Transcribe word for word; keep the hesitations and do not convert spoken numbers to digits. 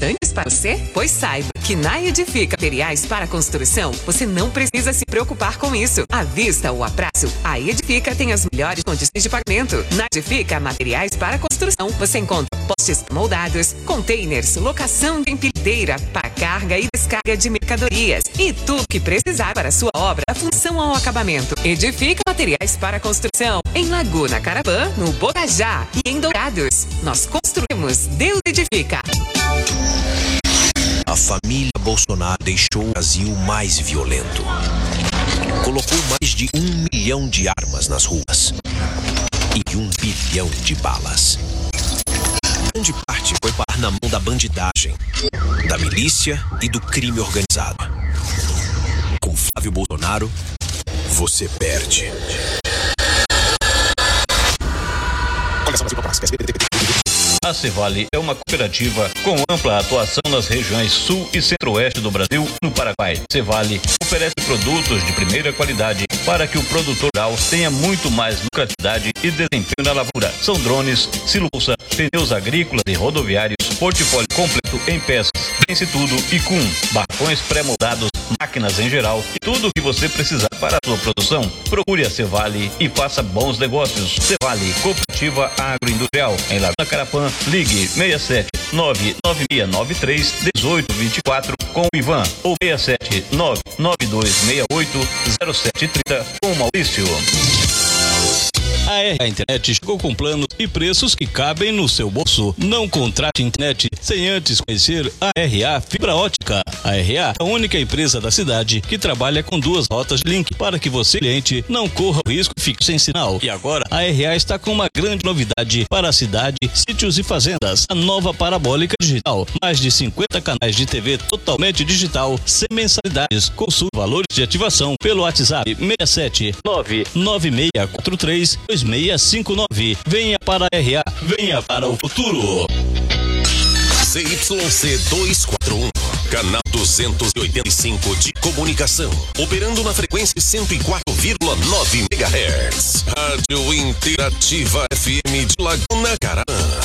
importantes para você? Pois saiba que na Edifica Materiais para Construção, você não precisa se preocupar com isso. À vista ou a prazo, a Edifica tem as melhores condições de pagamento. Na Edifica Materiais para Construção, você encontra postes moldados, containers, locação de empilhadeira para carga e descarga de mercadorias e tudo que precisar para a sua obra da função ao acabamento. Edifica Materiais para Construção, em Laguna Carapã, no Bocajá e em Dourados. Nós construímos, Deus edifica. A família Bolsonaro deixou o Brasil mais violento. Colocou mais de um milhão de armas nas ruas e um bilhão de balas. Grande parte foi parar na mão da bandidagem, da milícia e do crime organizado. Com Flávio Bolsonaro, você perde. A Cevale é uma cooperativa com ampla atuação nas regiões sul e centro-oeste do Brasil e no Paraguai. Cevale oferece produtos de primeira qualidade para que o produtor rural tenha muito mais lucratividade e desempenho na lavoura. São drones, siluça, pneus agrícolas e rodoviários, portfólio completo em peças, vence tudo e com barracões pré-moldados, máquinas em geral e tudo o que você precisar para a sua produção. Procure a Cevale e faça bons negócios. Cevale, Cooperativa Agroindustrial, em Laguna Carapã. Ligue seis sete nove nove seis nove três um oito dois quatro com o Ivan ou seis sete nove nove dois seis oito zero sete três zero com o Maurício. A R A Internet chegou com planos e preços que cabem no seu bolso. Não contrate internet sem antes conhecer a R A Fibra Ótica. A R A é a única empresa da cidade que trabalha com duas rotas de link para que você, cliente, não corra o risco de ficar sem sinal. E agora, a R A está com uma grande novidade para a cidade, sítios e fazendas. A nova parabólica digital. Mais de cinquenta canais de T V totalmente digital, sem mensalidades. Consulte valores de ativação pelo WhatsApp seis sete nove nove seis quatro três dois seis cinco nove. Venha para a R A, venha para o futuro. C Y C duzentos e quarenta e um, canal duzentos e oitenta e cinco de comunicação, operando na frequência cento e quatro vírgula nove megahertz. Rádio Interativa F M de Laguna Carapã.